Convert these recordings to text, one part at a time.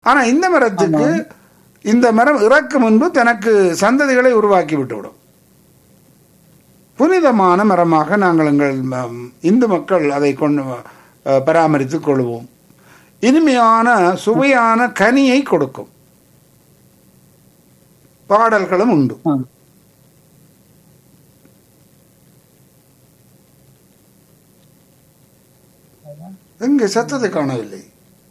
ஆனா இந்த மரத்துக்கு இந்த மரம் இறக்கும் முன்பு தனக்கு சந்ததிகளை உருவாக்கி விட்டுவிடும். புனிதமான மரமாக நாங்கள் எங்கள் இந்து மக்கள் அதை கொண்டு பராமரித்துக் கொள்வோம். இனிமையான சுவையான கனியை கொடுக்கும். பாடல்களும் உண்டு. எங்க சத்தத்தை காணவில்லை.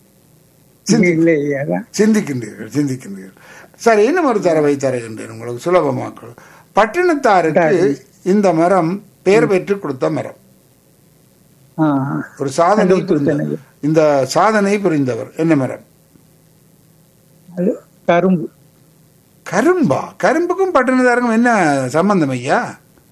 சிந்திக்கின்றீர்கள் சிந்திக்கின்றீர்கள். சரி, இன்னும் ஒரு தரவை தருகின்றேன் உங்களுக்கு சுலபமாக்கள். பட்டினத்தாருக்கு இந்த மரம் பெயர் பெற்று கொடுத்த மரம். ஒரு சாதனை இந்த சாதனை புரிந்தவர். என்ன மரம்? கரும்பு. கரும்பா? கரும்புக்கும் பட்டினத்தாருக்கும் என்ன சம்பந்தம் ஐயா?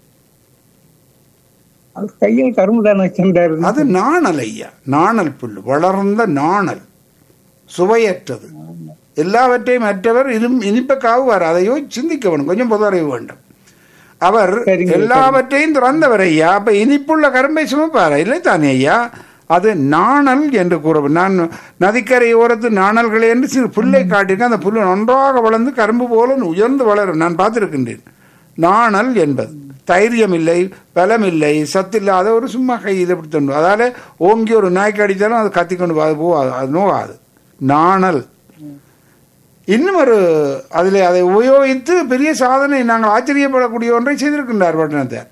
கையில் கரும்பு தான் வச்சிருந்தாரு. அது நாணல் ஐயா, நாணல் புல்லு, வளர்ந்த நாணல், சுவையற்றது. எல்லாவற்றையும் மற்றவர் இனிப்ப காவுவார். அதையோ சிந்திக்க வேண்டும், கொஞ்சம் பொது அறிவு வேண்டும். அவர் எல்லாவற்றையும் திறந்தவர் ஐயா. அப்ப இனிப்புள்ள கரும்பை சுமப்பார் இல்லை தானே ஐயா? அது நாணல் என்று கூறப்படும். நான் நதிக்கரை ஓரத்து நாணல்களே என்று சிறு புல்லை காட்டியிருக்கேன். அந்த புல்லு நன்றாக வளர்ந்து கரும்பு போல உயர்ந்து வளரும். நான் பார்த்திருக்கின்றேன். நாணல் என்பது தைரியம் இல்லை, பலம் இல்லை, சத்தில்லாத ஒரு சும்மா கையில் இப்படி தோணும். அதால ஓங்கி ஒரு நாய்க்கு அடித்தாலும் அது கத்திக்கொண்டு போகாது, அது நோகாது. நாணல். இன்னும் ஒரு அதில் அதை உபயோகித்து பெரிய சாதனை, நாங்கள் ஆச்சரியப்படக்கூடிய ஒன்றை செய்திருக்கின்றார் பட்டினத்தார்.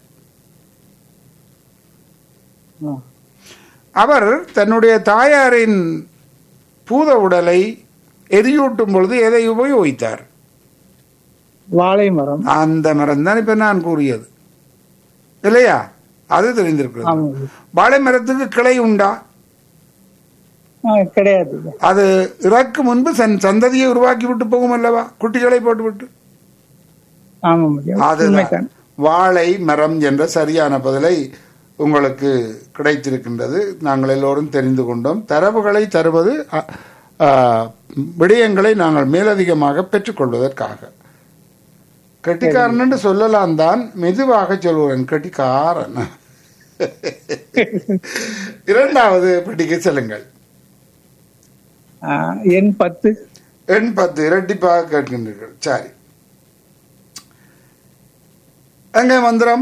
அவர் தன்னுடைய தாயாரின் பூத உடலை எரியூட்டும் பொழுது எதை உபயோகித்தார்? வாழை மரம். அந்த மரம் தான் இப்ப நான் கூறியது இல்லையா? அது தெரிந்திருக்கிறது. வாழை மரத்துக்கு கிளை உண்டா? கிடையாது. அது இறக்கு முன்பு சந்ததியை உருவாக்கி விட்டு போகும் அல்லவா, குட்டிகளை போட்டு விட்டு. அதுதான் வாழை மரம் என்ற சரியான பதிலை உங்களுக்கு கிடைத்திருக்கின்றது. நாங்கள் எல்லோரும் தெரிந்து கொண்டோம். தரவுகளை தருவது விடயங்களை நாங்கள் மேலதிகமாக பெற்றுக்கொள்வதற்காக. கெட்டிக்காரன் என்று சொல்லலாம் தான், மெதுவாக சொல்லுவேன் கெட்டிக்காரன். இரண்டாவது பெட்டிக்கு செல்லுங்கள். எண் 10. எண் 10 இரட்டிப்பாக கேட்கின்றீர்கள். சரி, எங்க மந்திரம்?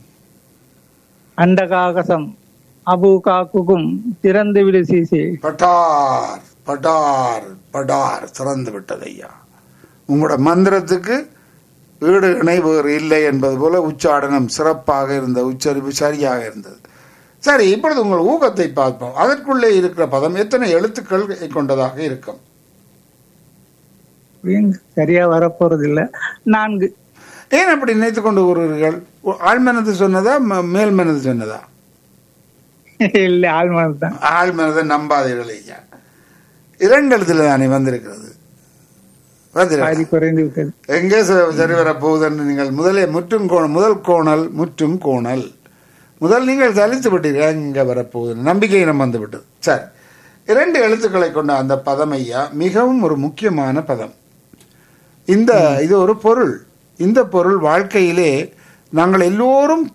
அண்டகாகசம் அபு காக்குக்கும் திறந்து விடு சீசி. பட்டார் பட்டார் பட்டார் திறந்து விட்டது ஐயா. உங்களோட மந்திரத்துக்கு ஈடு இணை வேறு இல்லை என்பது போல உச்சாடனம் சிறப்பாக இருந்தது, உச்சரிப்பு சரியாக இருந்தது. சரி, இப்பொழுது உங்கள் ஊகத்தை பார்ப்போம். அதற்குள்ளே இருக்கிற பதம் எத்தனை எழுத்துக்கள் கொண்டதாக இருக்கும்? சரியா வரப்போறது இல்ல. 4. ஏன் அப்படி நினைத்துக் கொண்டு கூறுகிறீர்கள்? ஆழ்மனது சொன்னதா மேல் மனது சொன்னதா? இல்ல, ஆழ்மனது தான். ஆழ்மனதை நம்பாதீர்கள் ஐயா. 2 எழுத்துல தானே வந்திருக்கிறது. எங்கே சரி வரப்போகுது? நீங்கள் முதலே முதல் கோணல் முற்றும் கோணல் முதல் நீங்கள் சலித்து விட்டீர்கள். எங்க வரப்போகுது நம்பிக்கையினம் வந்து விட்டது. சரி, 2 எழுத்துக்களை கொண்ட அந்த பதம் ஐயா மிகவும் ஒரு முக்கியமான பதம். இது ஒரு பொருள். இந்த பொருள் வாழ்க்கையிலே நாங்கள் எல்லோரும்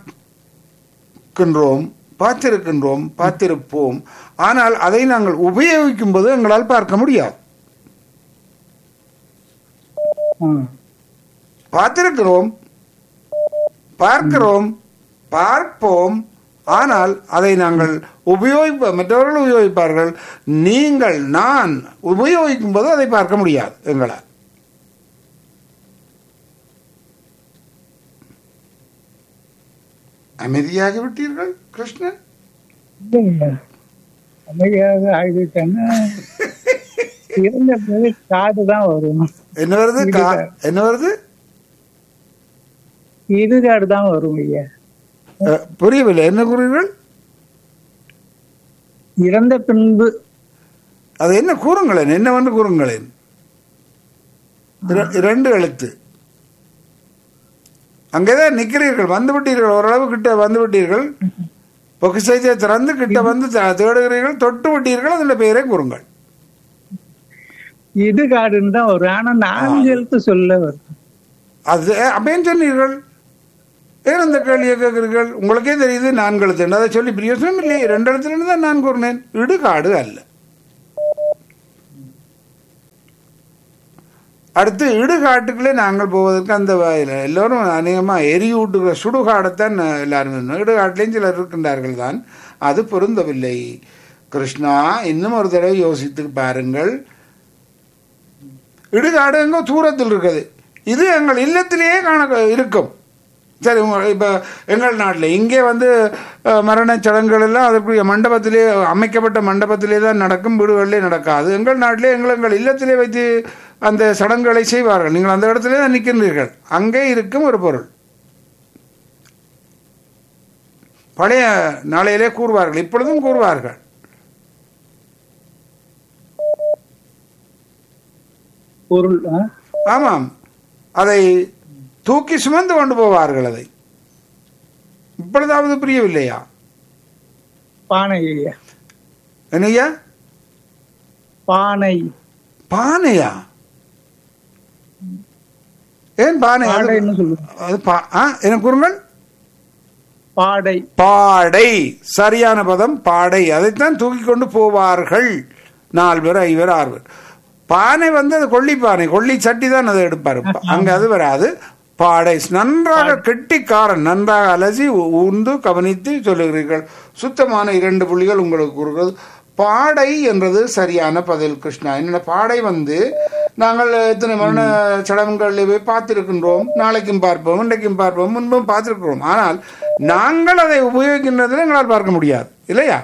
பார்த்திருக்கின்றோம், பார்த்திருப்போம். ஆனால் அதை நாங்கள் உபயோகிக்கும் போது எங்களால் பார்க்க முடியாது. பார்த்திருக்கிறோம், பார்ப்போம், ஆனால் அதை நாங்கள் மற்றவர்கள் உபயோகிப்பார்கள். நீங்கள் நான் உபயோகிக்கும் போது அதை பார்க்க முடியாது எங்களால். அமைதியாகி விட்டீர்கள் கிருஷ்ணன். அமைதியாக ஆகிவிட்டேன்னா காடு தான் வரும். என்ன வருது? என்ன வருது? இடுகாடு தான் வரும் ஐயா. புரியவில்லை, என்ன கூறுங்கள்? இறந்த பின்பு. அது என்ன கூறுங்களேன், என்னவென்று கூறுங்களேன். 2 எழுத்து. அங்கேதான் நிற்கிறீர்கள், வந்து விட்டீர்கள், ஓரளவு கிட்ட வந்து விட்டீர்கள். பொக்கிஷத்தை திறந்து கிட்ட வந்து தேடுகிறீர்கள், தொட்டு விட்டீர்கள். அதோட பெயரை கூறுங்கள். இடுகாடுன்னு தான் வரும். ஆனா 4 எழுத்து சொல்ல வரும். அது அப்பயும் சொன்னீர்கள். ஏன் அந்த கேள்வியை கேட்கிறீர்கள்? உங்களுக்கே தெரியுது 4 எழுத்து. அதை சொல்லி பிரயோசனம் இல்லையே. 2 எழுத்துல தான் நான் கூறினேன். இடுகாடு அல்ல. அடுத்து இடுகாட்டுக்குள்ளே நாங்கள் போவதற்கு அந்த எல்லோரும் அநேகமாக எரியூட்டுகிற சுடுகாடைத்தான் எல்லாரும் இடுகாட்டிலையும் சிலர் இருக்கின்றார்கள் தான். அது பொருந்தவில்லை. கிருஷ்ணா, இன்னும் ஒரு தடவை யோசித்து பாருங்கள். இடுகாடு எங்கோ தூரத்தில் இருக்குது, இது எங்கள் இல்லத்திலேயே காண இருக்கும். சரி, இப்போ எங்கள் நாட்டில் இங்கே மரணச் சடங்குகள் எல்லாம் அதற்குரிய மண்டபத்திலே, அமைக்கப்பட்ட மண்டபத்திலே தான் நடக்கும், வீடுகளிலே நடக்காது. எங்கள் நாட்டிலே எங்கள் இல்லத்திலே வைத்து அந்த சடங்குகளை செய்வார்கள். நீங்கள் அந்த இடத்திலே தான் நிற்கின்றீர்கள். அங்கே இருக்கும் ஒரு பொருள் பழைய நாளையிலே கூறுவார்கள், இப்பொழுதும் கூறுவார்கள். பொருள் ஆமாம், அதை தூக்கி சுமந்து கொண்டு போவார்கள். அதை இப்பொழுதாவது புரியவில்லையா? பானை. என்னையா? பானை. பானையா? ஏன் பானை? என்ன கூறுங்கள்? பாடை. பாடை, சரியான பதம், பாடை. அதைத்தான் தூக்கி கொண்டு போவார்கள். 4 பேர் 5 பேர் 6 பேர். பானை அது கொள்ளி பானை, கொள்ளி சட்டி தான் அதை எடுப்பார். அங்க அது வராது. பாடை. நன்றாக கெட்டிக்காரன், நன்றாக அலசி ஊர்ந்து கவனித்து சொல்லுகிறீர்கள். சுத்தமான 2 புள்ளிகள் உங்களுக்கு கூறுகிறது. பாடை என்றது சரியான பதில். கிருஷ்ணா, என்னென்ன பாடை நாங்கள் எத்தனை மரண சடங்குகளில் போய் பார்த்திருக்கின்றோம். நாளைக்கும் பார்ப்போம், இன்றைக்கும் பார்ப்போம், முன்பும் பார்த்திருக்கிறோம். ஆனால் நாங்கள் அதை உபயோகிக்கின்றதில் எங்களால் பார்க்க முடியாது, இல்லையா?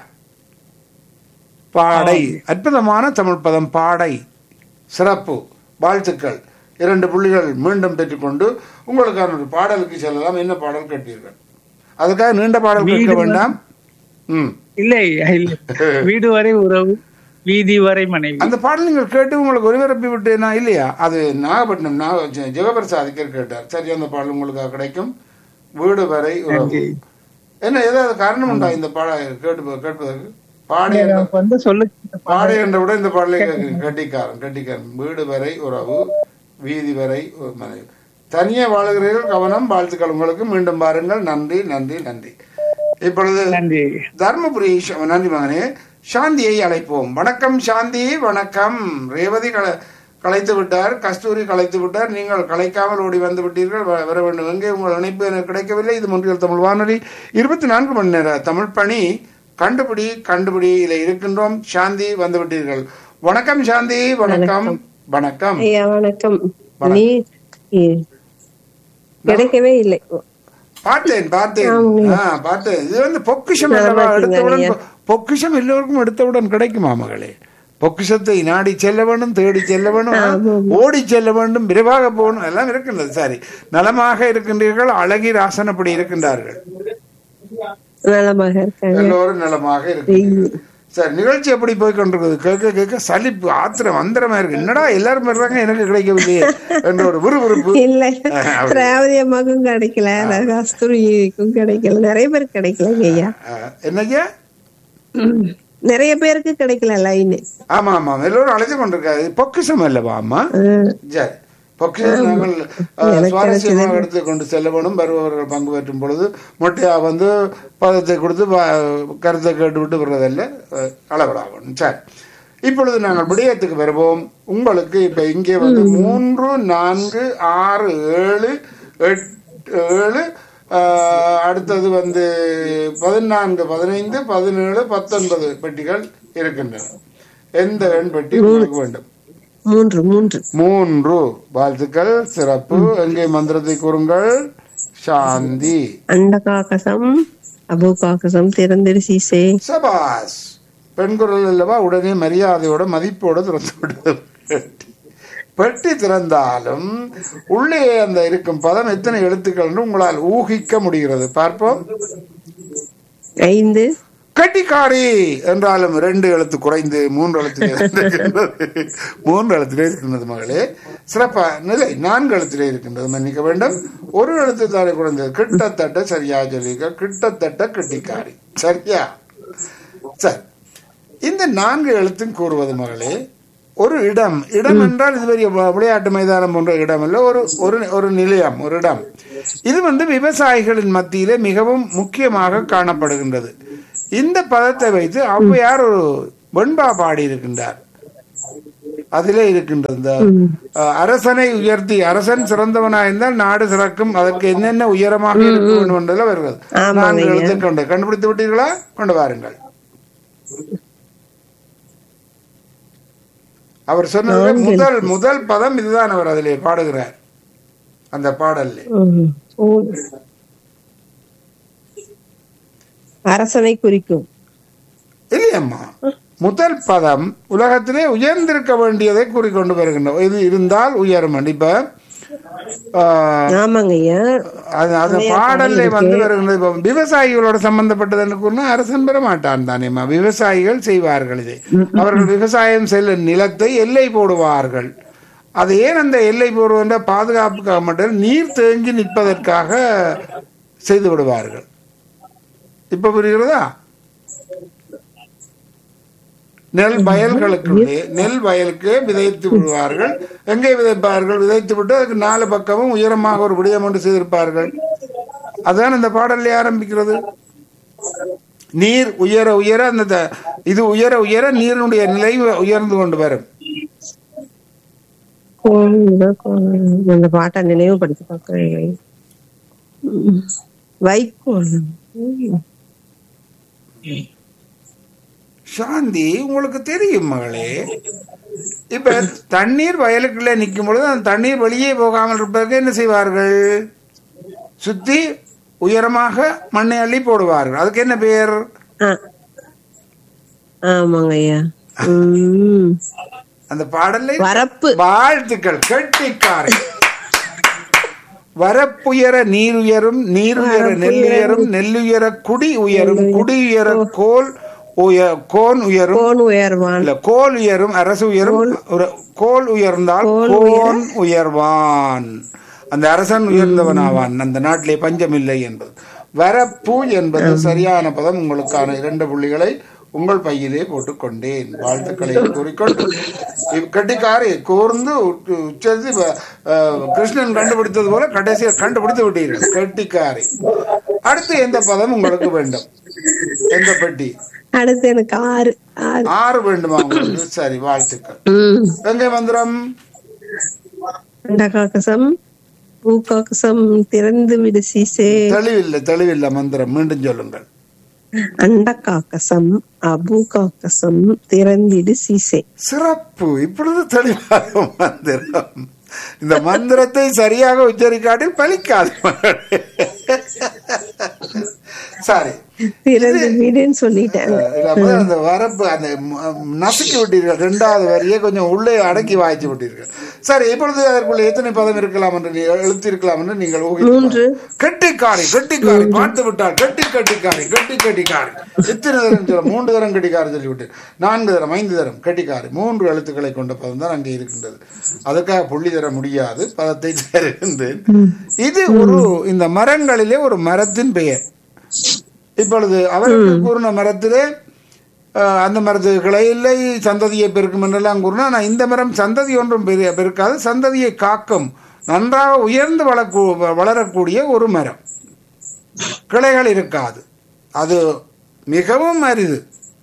பாடை, அற்புதமான தமிழ் பதம், பாடை. சிறப்பு, வாழ்த்துக்கள். 2 புள்ளிகள் மீண்டும் பெற்றுக்கொண்டு உங்களுக்கான ஒரு பாடலுக்கு செல்லலாம். என்ன பாடல் கேட்டீர்கள்? அதுக்காக நீண்ட பாடல் கேட்க வேண்டாம். இல்லை, வீடு வரை உறவு, வீதி வரை மனைவி. அந்த பாடல் நீங்கள் கேட்டு உங்களுக்கு ஒருவரப்பி விட்டேனா இல்லையா? அது நாகப்பட்டினம் ஜெகபிரசாதிக்கர் கேட்டார். சரி, அந்த பாடல் உங்களுக்கு கிடைக்கும். வீடு வரை உறவு. என்ன ஏதாவது காரணம் உண்டா இந்த பாடல் கேட்பதற்கு? பாடை என்ற விட இந்த பாடலை கட்டிக்காரன். வீடு வரை உறவு, வீதி வரை மனைவி. தனியே வாழுகிறீர்கள், கவனம். வாழ்த்துக்கள் உங்களுக்கு. மீண்டும் பாருங்கள். நன்றி, நன்றி, நன்றி. இப்பொழுது தர்மபுரி, நன்றி மகனே, சாந்தியை அழைப்போம். வணக்கம் சாந்தி. வணக்கம். ரேவதி கலைத்து விட்டார், கஸ்தூரி கலைத்து விட்டார், நீங்கள் கலைக்காமல் ஓடி வந்து விட்டீர்கள். வர வேண்டும். எங்கே உங்கள் இணைப்பு எனக்கு கிடைக்கவில்லை. இது மொன்றியல் தமிழ் வானொலி 24 மணி நேர தமிழ் பணி. கண்டுபிடி இதில் இருக்கின்றோம். சாந்தி வந்து விட்டீர்கள். வணக்கம் சாந்தி. வணக்கம். வணக்கம். கிடைக்கவே இல்லை. பார்த்தேன். இது பொக்கிஷம் எடுத்தவுடன், பொக்கிஷம் எல்லோருக்கும் எடுத்தவுடன் கிடைக்குமா மகளே? பொக்கிஷத்தை நாடி செல்ல வேண்டும், தேடி செல்ல வேண்டும், ஓடி செல்ல வேண்டும், விரைவாக போகணும், எல்லாம் இருக்கின்றது. சரி, நலமாக இருக்கின்றீர்கள். அழகி ராசன் அப்படி இருக்கின்றார்கள். எல்லோரும் நலமாக இருக்கின்றீர்கள். சார், நிகழ்ச்சி எப்படி போய் கொண்டிருக்குது? கேட்க கேட்க சலிப்பு, ஆத்திரம், அந்தரமா இருக்கு. என்னடா எல்லாரும் வர்றாங்க, எனக்கு கிடைக்கவில்லையே என்ற ஒரு விறுவிறுப்பு. இல்ல, அம்மாக்கும் கிடைக்கல, கஸ்தூரிக்கும் கிடைக்கல, நிறைய பேருக்கு கிடைக்கல ஐயா. என்னய்யா? நிறைய பேருக்கு கிடைக்கல லைன். ஆமா ஆமா, எல்லோரும் அழைச்சு கொண்டிருக்காரு. பொக்கிஷம் அல்லவா அம்மா? சரி, பொக்கிஷம் நாங்கள் சுவாரஸ்யமாக எடுத்து கொண்டு செல்ல வேணும். வருபவர்கள் பங்கு பெற்றும் பொழுது மொட்டையா பதத்தை கொடுத்து கருத்தை கேட்டு விட்டு விடுறதில்ல, அளவிடாகணும். சரி, இப்பொழுது நாங்கள் விடயத்துக்கு வருவோம். உங்களுக்கு இப்ப இங்கே 3, 4, 6, 7, 7, அடுத்தது 14, 15, 17, 19 பெட்டிகள் இருக்கின்றன. எந்த எண் பெட்டி உங்களுக்கு வேண்டும்? 3. வாழ்த்துக்கள், சிறப்பு. எங்கே மந்திரத்தை கூறுங்கள். சாந்தி. அண்டகாகசம் அபுகாகசம் திறந்திரு சீசே. சபாஸ். பெண் குரல் அல்லவா? உடனே மரியாதையோட மதிப்போட திறந்து விடுவது. பெட்டி திறந்தாலும் உள்ளே அந்த இருக்கும் பதம் எத்தனை எழுத்துக்கள் என்று உங்களால் ஊகிக்க முடிகிறது. பார்ப்போம். 5. கட்டிக்காரி என்றாலும் 2 எழுத்து குறைந்து 3 எழுத்திலே 3 எழுத்திலே இருக்கின்றது மகளே. சிறப்பா நிலை 4 எழுத்திலே இருக்கின்றது. மன்னிக்க வேண்டும், 1 எழுத்து தானே குறைந்தது. கிட்டத்தட்ட சரியா சொல்லிக்க. கிட்டத்தட்ட கட்டிக்காரி. சரியா? சரி, இந்த 4 எழுத்தும் கூறுவது மகளே ஒரு இடம். இடம் என்றால் இது பெரிய விளையாட்டு மைதானம் போன்ற இடம் அல்ல, ஒரு நிலையம், ஒரு இடம். இது விவசாயிகளின் மத்தியிலே மிகவும் முக்கியமாக காணப்படுகின்றது. இந்த பதத்தை வைத்து ஔவையார் ஒரு வெண்பா பாடி இருக்கின்றார். அதிலே இருக்கின்றது. இந்த அரசனை உயர்த்தி அரசன் சிறந்தவனா இருந்தால் நாடு சிறக்கும், அதற்கு என்னென்ன உயரமாக இருக்க வேண்டும் என்றதில் வருகிறது. நான்கு எழுத்து கொண்டு கண்டுபிடித்து விட்டீர்களா? கொண்டு வாருங்கள். அவர் சொன்னது முதல் பதம் இதுதான். அவர் அதிலே பாடுகிறார் அந்த பாடல்ல. அரசனை குறிக்கும் இல்லையம்மா, முதல் பதம் உலகத்திலே உயர்ந்திருக்க வேண்டியதை கூறிக்கொண்டு வருகின்றோம். இது இருந்தால் உயரும். இப்ப அந்த பாடல்ல வந்து வருகின்றது. விவசாயிகளோட சம்பந்தப்பட்டது என்று கூறினா அரசன் பெற மாட்டான் தானேம்மா. விவசாயிகள் செய்வார்கள் இதை. அவர்கள் விவசாயம் செல்ல நிலத்தை எல்லை போடுவார்கள். அது ஏன் அந்த எல்லை போடுவன்ற பாதுகாப்புக்காக மட்டும் நீர் தேங்கி நிற்பதற்காக செய்து விடுவார்கள். இப்ப புரிகிறதா? நெல் வயலுக்கு விதைத்து விடுவார்கள். எங்கே விதைப்பார்கள்? விதைத்து விட்டு அதுக்கு 4 பக்கமும் உயரமாக ஒரு விடயம் ஒன்று செய்திருப்பார்கள். அதுதான் இந்த பாடல்ல ஆரம்பிக்கிறது. நீர் உயர உயர அந்த இது உயர உயர நீரினுடைய நிலை உயர்ந்து கொண்டு வரும். அந்த பாட்டை நினைவுபடுத்தி பார்க்கிறேன். வைக்கோல் சாந்தி, உங்களுக்கு தெரியும் மகளே. இப்ப தண்ணீர் வயலுக்குள்ளே நிற்கும் பொழுது அந்த தண்ணீர் வெளியே போகாமல் இருப்பதற்கு என்ன செய்வார்கள்? சுத்தி உயரமாக மண்ணை அள்ளி போடுவார்கள். அதுக்கு என்ன பெயர்? ஆமாங்க ஐயா. அந்த பாடலை வரப்பு. வாழ்த்துக்கள், கெட்டிக்காரை. வரப்புயர நீர் உயரும், நீர் உயர நெல் உயரும், நெல்லுயர குடி உயரும், குடி உயர கோல் கோன் உயரும், இல்ல கோல் உயரும், அரசு உயரும். கோல் உயர்ந்தால் கோன் உயர்வான், அந்த அரசன் உயர்ந்தவனாவான், அந்த நாட்டிலே பஞ்சம் இல்லை என்பது. வரப்பு என்பது சரியான பதம். உங்களுக்கான 2 புள்ளிகளை உங்கள் பையிலே போட்டுக் கொண்டேன். வாழ்த்துக்களை கூறிக்கொண்டு கட்டிக்காரி கூர்ந்து உச்சரித்து கிருஷ்ணன் கண்டுபிடித்தது போல கடைசியை கண்டுபிடித்து விட்டீர்கள். கட்டிக்காரி. அடுத்து எந்த பதம் உங்களுக்கு வேண்டும்? எந்த பெட்டி? அடுத்து எனக்கு 6 வேண்டுமா உங்களுக்கு? சரி, வாழ்த்துக்கள். எங்கே மந்திரம்? அண்டகாக்கசம் பூகாக்கசம் திறந்து விடு சீசே. தெளிவில்லை மந்திரம், மீண்டும் சொல்லுங்கள். அண்டகாக்கசம் அபூகாக்கசம் திறந்திடு சீசே. சிறப்பு. இப்பொழுது தெளிவாக மந்திரம். இந்த மந்திரத்தை சரியாக உச்சரிக்காட்டில் பலிக்காது. சரி, சொல்லிட்டேன். அந்த வரப்பு அந்த நசுக்கி விட்டீர்கள். 2வது வரியை கொஞ்சம் உள்ளே அடக்கி வாய்ச்சி விட்டீர்கள். சரி, இப்பொழுது அதற்குள்ள எத்தனை பதம் இருக்கலாம் என்று எழுத்து இருக்கலாம் என்று நீங்கள் கெட்டிக்காரி கெட்டிக்காரி பார்த்து விட்டால் கெட்டிக்காரி எத்தனை தரம் சொல்ல? 3 தரம் கெட்டிக்காரி சொல்லிவிட்டு 4 தரம் 5 தரம் கெட்டிக்காரி. 3 எழுத்துக்களை கொண்ட பதம் தான் அங்கே இருக்கின்றது. அதுக்காக புள்ளி தர முடியாது, பதத்தை தருகின்றேன். இது ஒரு இந்த மரங்களிலே ஒரு மரத்தின் பெயர். இப்பொழுது அவருக்கு கூறின மரத்திலே அந்த மரத்துக்கு கிளை இல்லை, சந்ததியை பெருக்கும் என்றெல்லாம் கூறினா, நான் இந்த மரம் சந்ததி ஒன்றும் பெருக்காது, சந்ததியை காக்கும், நன்றாக உயர்ந்து வளரக்கூடிய ஒரு மரம். கிளைகள் இருக்காது, அது மிகவும் அரிது.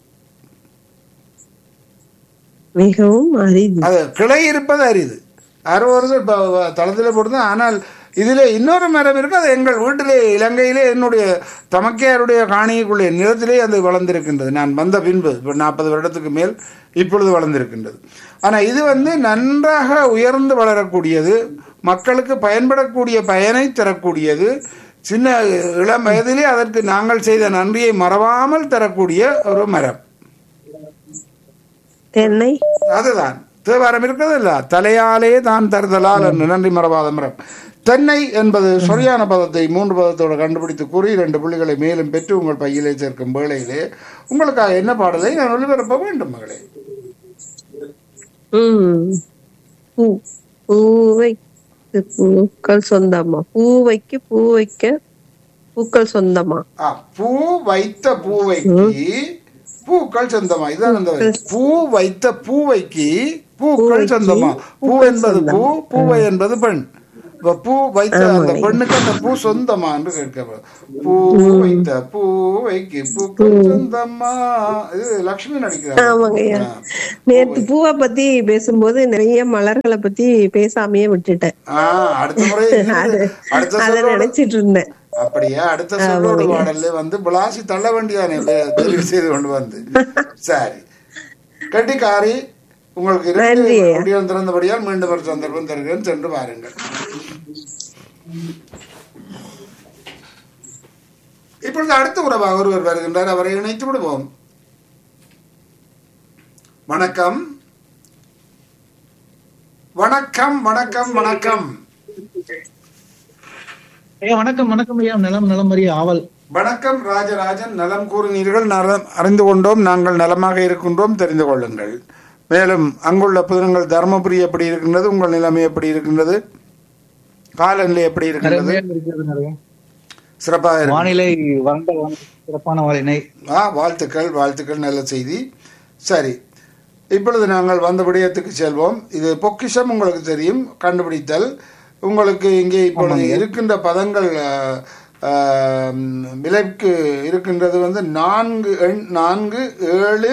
அது கிளை இருப்பது அரிது. 60 தளத்திலே போட்டு. ஆனால் இதுல இன்னொரு மரம் இருக்கு. அது எங்கள் வீட்டிலே இலங்கையிலே என்னுடைய தமக்கையாருடைய காணிக்குள்ளே நிலத்திலே அது வளர்ந்திருக்கின்றது. நான் வந்த பின்பு 40 வருடத்துக்கு மேல் இப்பொழுது வளர்ந்திருக்கின்றது. ஆனா இது நன்றாக உயர்ந்து வளரக்கூடியது, மக்களுக்கு பயன்படக்கூடிய பயனை தரக்கூடியது, சின்ன இளம் வயதிலே அதற்கு நாங்கள் செய்த நன்றியை மறவாமல் தரக்கூடிய ஒரு மரம். அதுதான் தேவாரம் இருக்கிறது இல்ல, தலையாலே தான் தருதலால் என்று நன்றி மறவாத மரம். தென்னை என்பது சரியான பதத்தை 3 பதத்தோடு கண்டுபிடித்து கூறி 2 புள்ளிகளை மேலும் பெற்று உங்கள் பையிலே சேர்க்கும் வேளையிலே உங்களுக்காக என்ன பாடலை நான் ஒளிபரப்ப வேண்டும் மகளே? பூக்கள் சொந்தமா? பூவைக்கு பூக்கள் சொந்தமா? பூ வைத்த பூவைக்கு பூக்கள் சொந்தமா? இதுதான் அந்த பூ வைத்த பூவைக்கு பூக்கள் சொந்தமா? பூ என்பது பூ, பூவை என்பது பெண். இப்ப பூ வைத்த அந்த ஆமாங்க. பெண்ணுக்கு அந்த பூ சொந்தமா என்று கேட்க பூ வைத்த பூவைக்கு பூக்கள் சொந்தமா. இது லட்சுமி நடிக்கிறார். ஆமாங்க ஐயா. நேத்து பூவை பத்தி பேசும்போது நிறைய மலர்களை பத்தி பேசாமையே விட்டுட்டேன். அடுத்த முறை அடுத்த அத சொல்லோடு நினைச்சிட்டு இருந்தேன். அப்படியே அடுத்த சொல்லோடு பாடல்ல வந்து விளாசி தள்ள வேண்டியதானே தெரிவு செய்து கொண்டு வந்து. சரி கட்டிக்காரி, உங்களுக்கு நன்றி ஐயா. குடியால் திறந்தபடியால் மீண்டும் ஒரு சந்தர்ப்பம் தருகிறேன், சென்று பாருங்கள். இப்பொழுது அடுத்த உறவாக ஒருவர் வருகின்றார், அவரை இணைத்து விடுவோம். வணக்கம் வணக்கம் வணக்கம் வணக்கம் ஐயா வணக்கம். வணக்கம் ஐயா. நலம் நலம் அறிய ஆவல். வணக்கம் ராஜராஜன். நலம் கூறினீர்கள், நலம் அறிந்து கொண்டோம். நாங்கள் நலமாக இருக்கின்றோம், தெரிந்து கொள்ளுங்கள். மேலும் அங்குள்ள புதினங்கள் தர்மபுரி எப்படி இருக்கின்றது, உங்கள் நிலைமை எப்படி இருக்கின்றது, காலநிலை எப்படி இருக்கின்றது? சிறப்பாக இருக்கு. வானிலை வறண்ட சிறப்பான வானிலை. வாழ்த்துக்கள் வாழ்த்துக்கள், நல்ல செய்தி. சரி, இப்பொழுது நாங்கள் வந்த விடயத்துக்கு செல்வோம். இது பொக்கிஷம், உங்களுக்கு தெரியும், கண்டுபிடித்தல். உங்களுக்கு இங்கே இப்பொழுது இருக்கின்ற பதங்கள் விலைக்கு இருக்கின்றது வந்து 4 4 7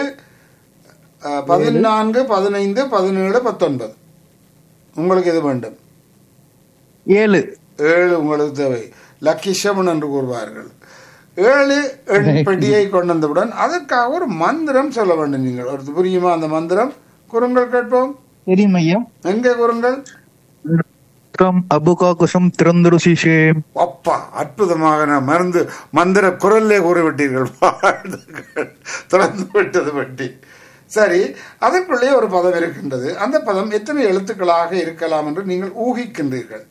14 15 17 19. உங்களுக்கு எது வேண்டும்? 7 உங்களுக்கு தேவை. லக்கிஷமன் என்று கூறுவார்கள். 7 எண் பெட்டியை கொண்டு வந்தவுடன் அதற்காக ஒரு மந்திரம் சொல்ல வேண்டும். நீங்கள் ஒரு புரியுமா அந்த மந்திரம்? குறுங்கள் கேட்போம். தெரியும் ஐயா. எங்கே குறுங்கள்? அபுகாகுசம் திறந்துரு சீஷே. அப்பா, அற்புதமாக மருந்து மந்திர குரல்லே கூறிவிட்டீர்கள். திறந்து விட்டது பற்றி. சரி, அதற்குள்ளே ஒரு பதம் இருக்கின்றது. அந்த பதம் எத்தனை எழுத்துக்களாக இருக்கலாம் என்று நீங்கள் ஊகிக்கின்றீர்கள்?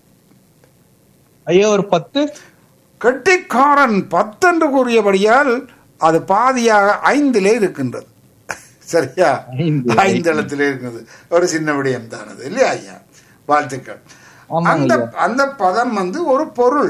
ஐயா ஒரு 10. கெட்டிக்காரன் 10 என்று கூறியபடியால் அது பாதியாக 5 இருக்கின்றது. சரியா? 5 எழுத்திலே இருக்கிறது. ஒரு சின்ன விடயம் தானது இல்லையா ஐயா? வாழ்த்துக்கள். அந்த பதம் வந்து ஒரு பொருள்.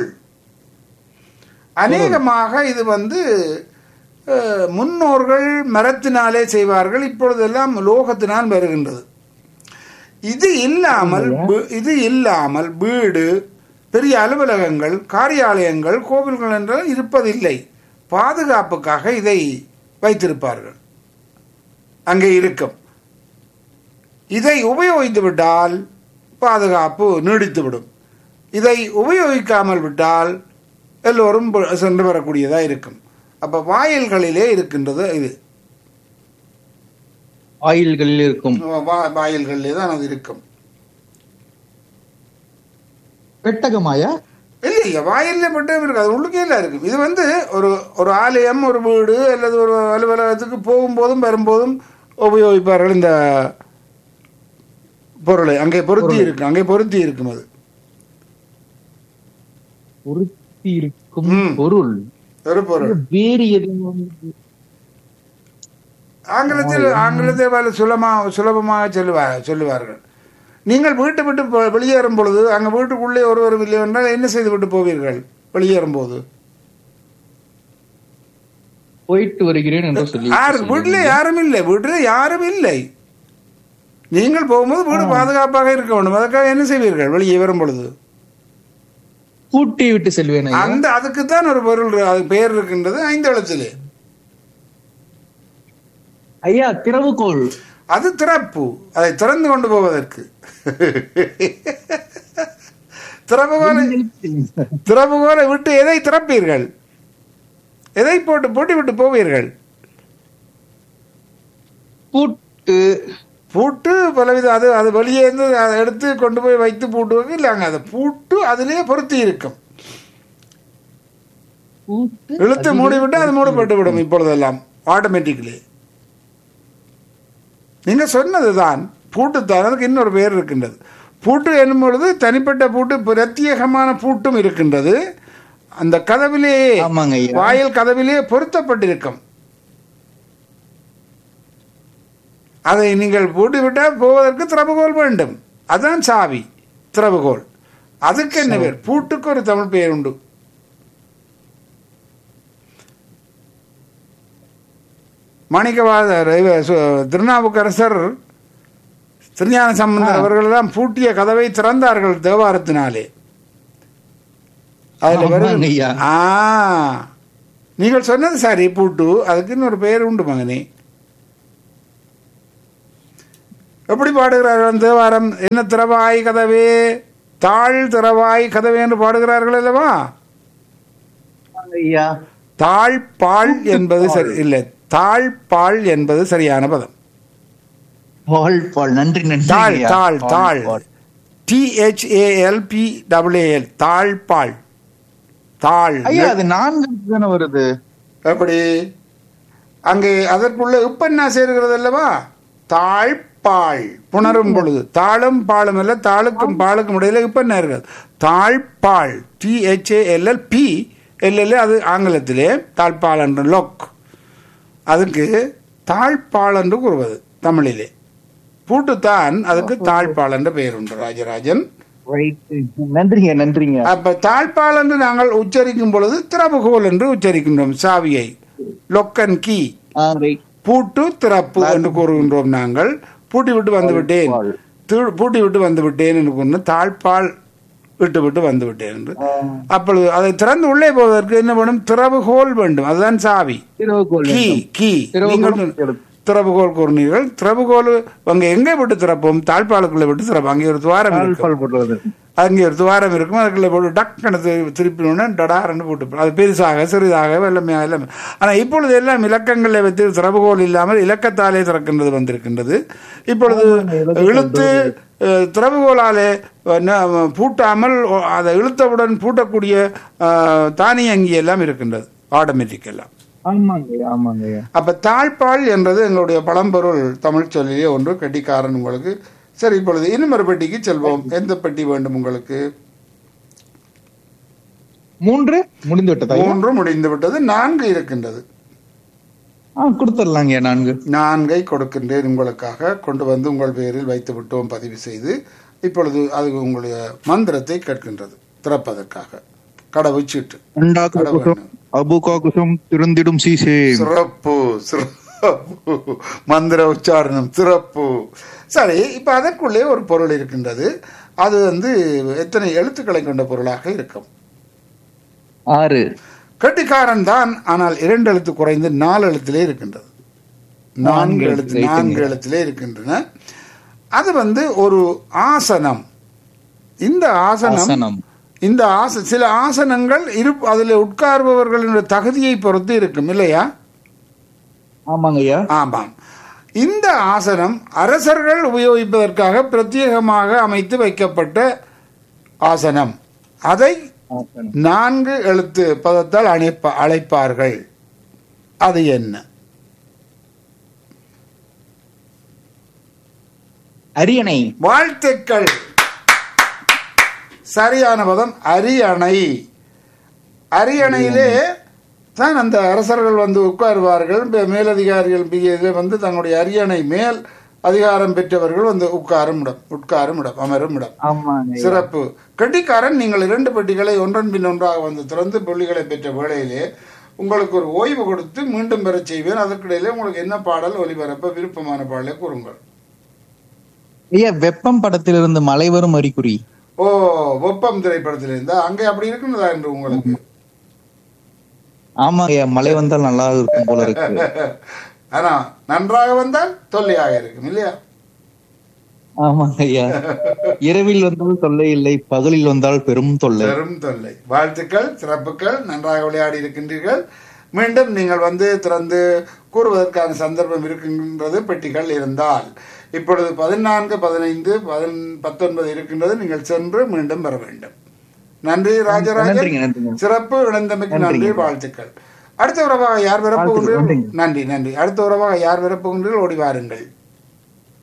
அநேகமாக இது வந்து முன்னோர்கள் மரத்தினாலே செய்வார்கள், இப்பொழுதெல்லாம் லோகத்தினால் வருகின்றது. இது இல்லாமல் வீடு, பெரிய அலுவலகங்கள், காரியாலயங்கள், கோவில்கள் என்றால் இருப்பதில்லை. பாதுகாப்புக்காக இதை வைத்திருப்பார்கள், அங்கே இருக்கும். இதை உபயோகித்து விட்டால் பாதுகாப்பு நீடித்துவிடும். இதை உபயோகிக்காமல் விட்டால் எல்லோரும் சென்று வரக்கூடியதா இருக்கும். அப்ப வாயில்களிலே இருக்கின்றது. இது வாயில்களில் இருக்கும். வாயில்களிலே தான் அது இருக்கும். பெட்டகமாயா? இல்லையா, வாயில பெட்டகம் இருக்காது, உள்ளுக்கே எல்லாம் இருக்கும். இது வந்து ஒரு ஆலயம், ஒரு வீடு அல்லது ஒரு அலுவலகத்துக்கு போகும்போதும் வரும்போதும் உபயோகிப்பார்கள். இந்த பொருளை அங்கே பொருத்தி இருக்கும். அங்கே பொருத்தி இருக்கும். அது பொருத்தி இருக்கும் பொருள். ஒரு பொருள். வேறு எதுவும் ஆங்கிலத்தில் சுலபமாக சொல்லுவார்கள். நீங்கள் வீட்டை விட்டு வெளியேறும் பொழுது அங்க வீட்டுக்குள்ளே ஒருவரும் இல்லை என்றால் என்ன செய்து விட்டு போவீர்கள்? வெளியேறும் போது போயிட்டு வருகிறேன் என்று சொல்லி. வீட்டிலே யாரும் இல்லை, வீட்டிலே யாரும் இல்லை. நீங்கள் போகும்போது வீடு பாதுகாப்பாக இருக்க வேண்டும். அதற்காக என்ன செய்வீர்கள்? வெளியே வரும் பொழுது பூட்டி விட்டு செல்வேன். அதுக்குத்தான் ஒரு பொருள், அது பெயர் இருக்கின்றது 5 எழுத்திலே. ஐயா திறவுகோல். அது திறப்பு, அதை திறந்து கொண்டு போவதற்கு. திறவுகோலை விட்டு எதை திறப்பீர்கள்? எதை பூட்டி விட்டு போவீர்கள்? பூட்டு பலவித. அது வெளியே இருந்து அதை எடுத்து கொண்டு போய் வைத்து பூட்டுவது இல்லைங்க. அதை பூட்டு அதிலே பொருத்தி இருக்கும். இழுத்து மூடிவிட்டு அது மூடப்பட்டு விடும். இப்பொழுதெல்லாம் ஆட்டோமேட்டிக்கலி. நீங்க சொன்னதுதான் பூட்டுத்தான். அதுக்கு இன்னொரு பேர் இருக்கின்றது. பூட்டு என்னும் பொழுது தனிப்பட்ட பூட்டு, பிரத்யேகமான பூட்டும் இருக்கின்றது. அந்த கதவிலே, வாயில் கதவிலே பொருத்தப்பட்டிருக்கும். அதை நீங்கள் பூட்டிவிட்டால் போவதற்கு திறவுகோல் வேண்டும். அதுதான் சாவி, திறவுகோல். அதுக்கு என்ன பேர்? பூட்டுக்கு ஒரு தமிழ் பெயர் உண்டு. மாணிக்கவாசகர், திருநாவுக்கரசர், திருஞான சம்பந்தர் அவர்கள் எல்லாம் பூட்டிய கதவை திறந்தார்கள் தேவாரத்தினாலே. அதுல வருது. ஆமாங்க ஐயா. நீங்கள் சொன்னது சரி. பூட்டு அதுக்கு இன்னொரு பெயர் உண்டு மகனே. எப்படி பாடுகிறார்கள் தேவாரம்? என்ன திறவாய் கதவே தாழ் திறவாய் கதவே என்று பாடுகிறார்கள் அல்லவா? ஐயா தாழ்பாள் என்பது சரி இல்லை, தாழ்பாள் என்பது சரியான பதம். பால் பால். நன்றி நன்றி தாழ் ஐயா. தாழ் பால், தாழ் பால். THALPAAL தாழ்பாள். தாழ் ஐயா அது 4 தானே வருது? எப்படி? அங்கே அதற்குள்ள உப்பெண்ணா சேர்கிறது அல்லவா? தாழ்பாள் புணரும் பொழுது தாளும் பாலும் அல்ல, தாளுக்கும் பாலுக்கும் இடையில உப்பெண்ணா இருக்கிறது. தாழ்பாள் THALPLL அது ஆங்கிலத்திலே தாழ்பாள் என்று லொக். அதுக்கு தாழ்பாள் என்று கூறுவது தமிழிலே. பூட்டுத்தான் அதுக்கு தாழ்பாள் என்ற பெயர் உண்டு ராஜராஜன். நன்றிங்க நன்றிங்க. அப்ப தாழ்பாள் என்று நாங்கள் உச்சரிக்கும் பொழுது திறவுகோல் என்று உச்சரிக்கின்றோம். சாவியை லொக்கன் கீ பூட்டு திறப்பு என்று கூறுகின்றோம். நாங்கள் பூட்டி விட்டு வந்து விட்டேன், பூட்டி விட்டு வந்து விட்டேன் என்று கூறின தாழ்பாள் விட்டு விட்டு வந்து விட்டேன் என்று. அப்பொழுது அதை திறந்து உள்ளே போவதற்கு என்ன வேணும்? திறவுகோல் வேண்டும். அதுதான் சாவி, கீ. கீ நீங்கள் திறவுகோல் கூறினீர்கள். திறவுகோல் அங்கே எங்கே விட்டு திறப்போம்? தாழ்பாளுக்குள்ள விட்டு திறப்போம். அங்கே ஒரு துவாரம், அங்கே ஒரு துவாரம் இருக்கும். அதுக்குள்ள போட்டு டக்குன்னு திருப்பினோன்னா டடாரன்னு போட்டு அது பெருசாக சிறிதாக வெள்ளமையாக எல்லாமே. ஆனால் இப்பொழுது எல்லாம் இலக்கங்களில் வைத்து திறவுகோல் இல்லாமல் இலக்கத்தாலே திறக்கின்றது வந்திருக்கின்றது. இப்பொழுது இழுத்து திறவுகோலாலே பூட்டாமல் அதை இழுத்தவுடன் பூட்டக்கூடிய தானியங்கி எல்லாம் இருக்கின்றது, ஆட்டோமேட்டிக் எல்லாம். அப்ப தாழ்பாள் என்றது எங்களுடைய பழம்பொருள் தமிழ் சொல்லிலே ஒன்று. கெட்டிக்காரன் உங்களுக்கு. சரி, இப்பொழுது இன்னும் ஒரு பெட்டிக்கு செல்வோம். எந்த பெட்டி வேண்டும் உங்களுக்கு? 3 முடிந்து விட்டது. 3 முடிந்து விட்டது. 4 இருக்கின்றது. கொடுத்துடலாங்க. 4 கொடுக்கின்றேன் உங்களுக்காக. கொண்டு வந்து உங்கள் பெயரில் வைத்து விட்டோம், பதிவு செய்து. இப்பொழுது அது உங்களுடைய மந்திரத்தை கேட்கின்றது திறப்பதற்காக. கடவுச்சீட்டு அபுகாகுசம் திறந்திடும் சீசே. சிறப்பு சிறப்பு. மந்திர உச்சாரணம் சிறப்பு. சரி, இப்ப அதற்குள்ளே ஒரு பொருள் இருக்கின்றது. அது எத்தனை எழுத்துக்களை கொண்ட பொருளாக இருக்கும்? 6. கெட்டிக்காரன் தான், ஆனால் 2 எழுத்து குறைந்து 4 எழுத்திலே இருக்கின்றது. 4 எழுத்திலே இருக்கின்றன. அது ஒரு ஆசனம். இந்த சில ஆசனங்கள் அதில் உட்கார்பவர்களின் தகுதியை பொறுத்து இருக்கும் இல்லையா? ஆமாங்கய்யா. ஆமாம். இந்த ஆசனம் அரசர்கள் உபயோகிப்பதற்காக பிரத்யேகமாக அமைத்து வைக்கப்பட்ட ஆசனம். அதை 4 எழுத்து பதத்தால் அழைப்பார்கள். அது என்ன? அரியணை. வாழ்த்துக்கள். சரியான பதம் அரியணை. அரியணையிலே தான் அந்த அரசர்கள் உட்காருவார்கள். மேலதிகாரிகள் தங்களுடைய அரியணை மேல் அதிகாரம் பெற்றவர்கள் உட்காரும் இடம் அமரும் இடம். சிறப்பு. கெட்டிக்காரன், நீங்கள் 2 பெட்டிகளை ஒன்றன் பின் ஒன்றாக திறந்து புள்ளிகளை பெற்ற வேளையிலே உங்களுக்கு ஒரு ஓய்வு கொடுத்து மீண்டும் பெற செய்வேன். அதற்கிடையிலே உங்களுக்கு என்ன பாடல் ஒலிபரப்ப விருப்பமான பாடலை கூறுங்கள். வெப்பம் படத்திலிருந்து மலை வரும் அறிகுறி. வெப்பம் திரைப்படத்திலிருந்தா அங்கே அப்படி இருக்குன்றதா என்று உங்களுக்கு? ஆமா, மழை வந்தால் நல்லா இருக்கும் போல இருக்கு. ஆனா நன்றாக வந்தால் தொல்லையாக இருக்கும் இல்லையா? ஆமாங்க ஐயா. இரவில் வந்தால் தொல்லை இல்லை, பகலில் வந்தால் பெரும் தொல்லை. வாழ்த்துக்கள், சிறப்புகள். நன்றாக விளையாடி இருக்கின்றீர்கள். மீண்டும் நீங்கள் திறந்து கூறுவதற்கான சந்தர்ப்பம் இருக்கின்றது பெட்டிகள் இருந்தால். இப்பொழுது 14, 15, 19 இருக்கின்றது. நீங்கள் சென்று மீண்டும் வர வேண்டும். நன்றி ராஜராஜன். சிறப்பு. இணைந்தமைக்கு நன்றி, வாழ்த்துக்கள். அடுத்த உறவாக யார் வரப்போகின்றீர்கள்? நன்றி. அடுத்த உறவாக யார் வரப்போகின்றீர்கள்? ஓடி வாருங்கள்.